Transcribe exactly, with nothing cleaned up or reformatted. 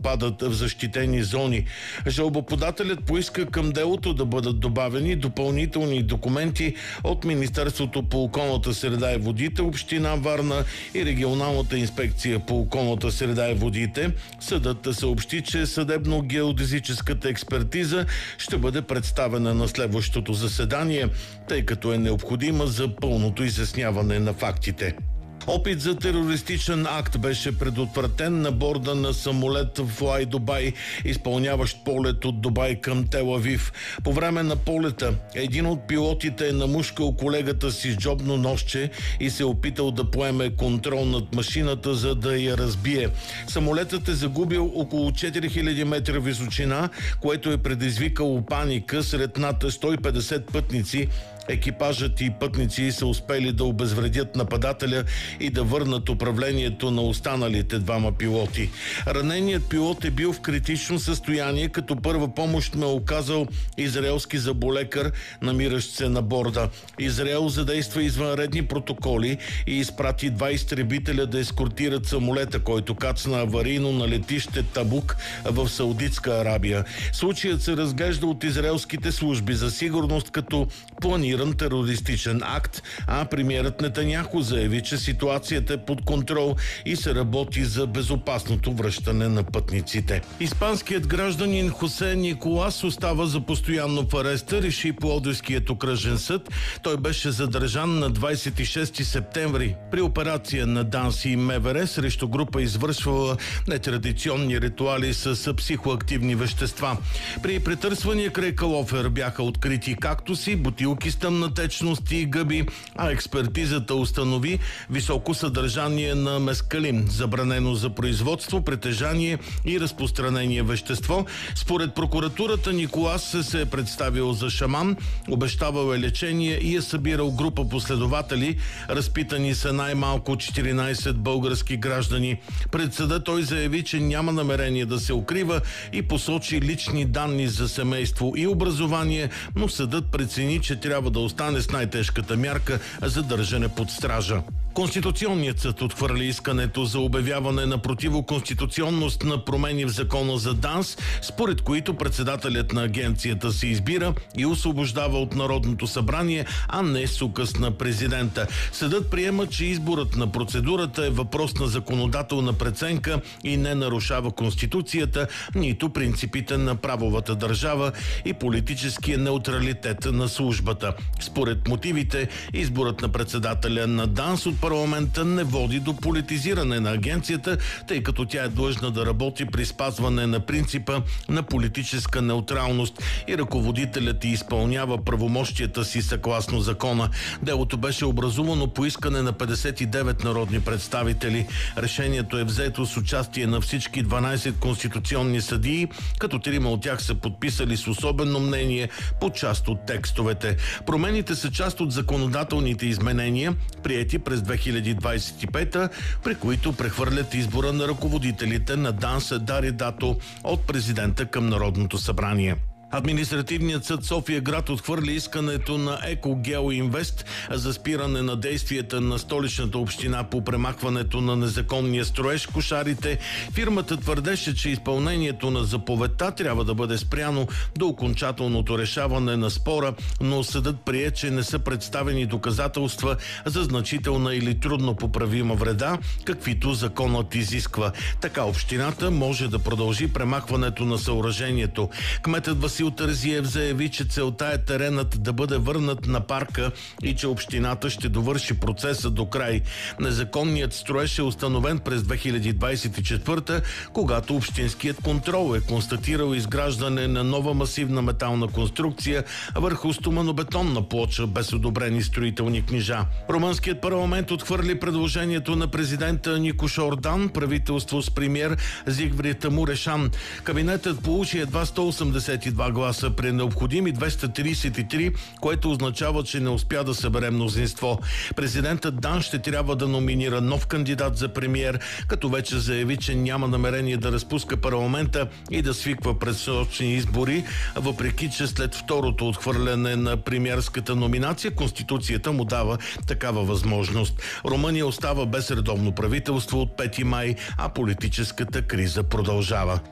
попадат в защитени зони. Жалбоподателят поиска към делото да бъдат добавени допълнителни документи от Министерството по околната среда и водите, Община Варна и Регионалната инспекция по околната среда и водите. Съдът съобщи, че съдебно-геодезическата експертиза ще бъде представена на следващото заседание, тъй като е необходима за пълното изясняване на фактите. Опит за терористичен акт беше предотвратен на борда на самолет Fly Dubai, изпълняващ полет от Дубай към Тел Авив. По време на полета един от пилотите е намушкал колегата си с джобно ножче и се е опитал да поеме контрол над машината, за да я разбие. Самолетът е загубил около четири хиляди метра височина, което е предизвикало паника сред над сто и петдесет пътници. Екипажът и пътници са успели да обезвредят нападателя и да върнат управлението на останалите двама пилоти. Раненият пилот е бил в критично състояние, като първа помощ ме е оказал израелски заболекар, намиращ се на борда. Израел задейства извънредни протоколи и изпрати два изтребителя да ескортират самолета, който кацна аварийно на летище Табук в Саудитска Арабия. Случаят се разглежда от израелските служби за сигурност като планиран терористичен акт, а премиерът Нетаняху заяви, че ситуацията е под контрол и се работи за безопасното връщане на пътниците. Испанският гражданин Хосе Николас остава за постоянно в ареста, реши Пловдивският окръжен съд. Той беше задържан на двадесет и шести септември при операция на ДАНС и МВР срещу група, извършвала нетрадиционни ритуали с психоактивни вещества. При претърсвания край Калофер бяха открити кактуси, бутилки с тъмна течност и гъби, а експертизата установи високо съдържание на мескалин, забранено за производство, притежание и разпространение вещество. Според прокуратурата Николас се е представил за шаман, обещавал е лечение и е събирал група последователи. Разпитани са най-малко четиринадесет български граждани. Пред съда той заяви, че няма намерение да се укрива и посочи лични данни за семейство и образование, но съдът прецени, че трябва да остане с най-тежката мярка за държане под стража. Конституционният съд отхвърли искането за обявяване на противоконституционност на промени в закона за ДАНС, според които председателят на агенцията се избира и освобождава от Народното събрание, а не с указ на президента. Съдът приема, че изборът на процедурата е въпрос на законодателна преценка и не нарушава Конституцията, нито принципите на правовата държава и политическия неутралитет на службата. Според мотивите, изборът на председателя на ДАНС от парламента не води до политизиране на агенцията, тъй като тя е длъжна да работи при спазване на принципа на политическа неутралност и ръководителят й изпълнява правомощията си съгласно закона. Делото беше образувано по искане на петдесет и девет народни представители. Решението е взето с участие на всички дванадесет конституционни съдии, като трима от тях са подписали с особено мнение по част от текстовете. Промените са част от законодателните изменения, приети през две хиляди двадесет и пета, при които прехвърлят избора на ръководителите на ДАНС Дари Дато от президента към Народното събрание. Административният съд София град отхвърли искането на Екогео Инвест за спиране на действията на Столичната община по премахването на незаконния строеж Кошарите. Фирмата твърдеше, че изпълнението на заповедта трябва да бъде спряно до окончателното решаване на спора, но съдът прие, че не са представени доказателства за значителна или трудно поправима вреда, каквито законът изисква. Така общината може да продължи премахването на съоръжението. Кметът Васил Тързиев заяви, че целта е теренът да бъде върнат на парка и че общината ще довърши процеса до край. Незаконният строеж е установен през две хиляди двадесет и четвърта, когато общинският контрол е констатирал изграждане на нова масивна метална конструкция върху стоманобетонна плоча без одобрени строителни книжа. Румънският парламент отхвърли предложението на президента Никош Ордан, правителство с премиер Зигфрид Мурешан. Кабинетът получи едва сто осемдесет и два гласа при необходими двеста тридесет и три, което означава, че не успя да събере мнозинство. Президентът Дан ще трябва да номинира нов кандидат за премиер, като вече заяви, че няма намерение да разпуска парламента и да свиква предсрочни избори, въпреки че след второто отхвърляне на премиерската номинация, Конституцията му дава такава възможност. Румъния остава без редовно правителство от пети май, а политическата криза продължава.